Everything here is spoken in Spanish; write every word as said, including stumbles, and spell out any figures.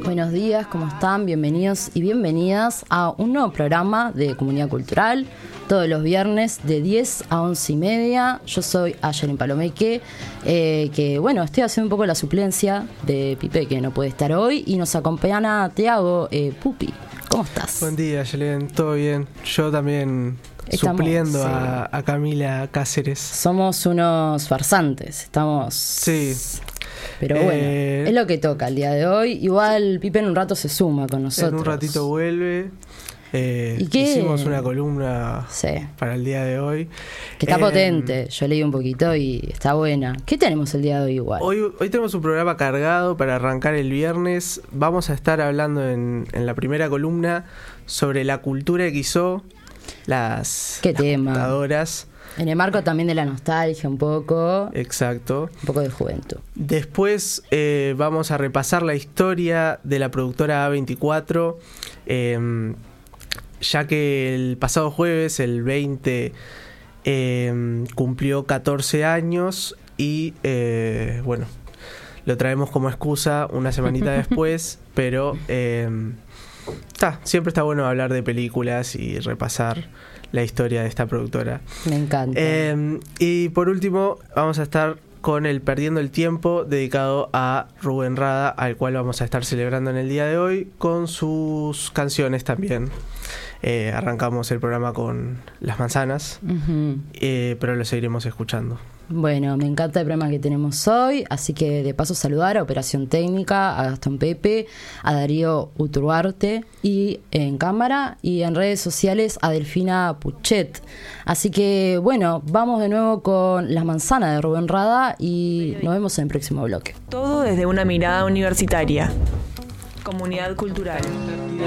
Buenos días, ¿cómo están? Bienvenidos y bienvenidas a un nuevo programa de Comunidad Cultural, todos los viernes de diez a once y media. Yo soy Ayelen Palomeque, eh, que bueno, estoy haciendo un poco la suplencia de Pipe, que no puede estar hoy, y nos acompaña Tiago eh, Pupi. ¿Cómo estás? Buen día, Ayelen, ¿todo bien? Yo también estamos, supliendo sí. a, a Camila Cáceres. Somos unos farsantes, estamos... Sí. Pero bueno, eh, es lo que toca el día de hoy. Igual Pipe en un rato se suma con nosotros. En un ratito vuelve. Eh, ¿Y qué? Hicimos una columna sí. para el día de hoy. Que está eh, potente. Yo leí un poquito y está buena. ¿Qué tenemos el día de hoy igual? Hoy, hoy tenemos un programa cargado para arrancar el viernes. Vamos a estar hablando en, en la primera columna sobre la cultura equis o, las, ¿Qué las tema? computadoras. En el marco también de la nostalgia un poco. Exacto. Un poco de juventud. Después eh, vamos a repasar la historia de la productora A veinticuatro, eh, ya que el pasado jueves, el veinte, eh, cumplió catorce años y eh, bueno, lo traemos como excusa una semanita después, pero eh, está, siempre está bueno hablar de películas y repasar la historia de esta productora. Me encanta. Eh, y por último, vamos a estar con el Perdiendo el Tiempo, dedicado a Rubén Rada, al cual vamos a estar celebrando en el día de hoy, con sus canciones también. Eh, arrancamos el programa con Las Manzanas, uh-huh. eh, pero lo seguiremos escuchando. Bueno, me encanta el programa que tenemos hoy, así que de paso saludar a Operación Técnica, a Gastón Pepe, a Darío Utuarte y en cámara y en redes sociales a Delfina Puchet. Así que bueno, vamos de nuevo con Las Manzanas de Rubén Rada y nos vemos en el próximo bloque. Todo desde una mirada universitaria. Comunidad Cultural.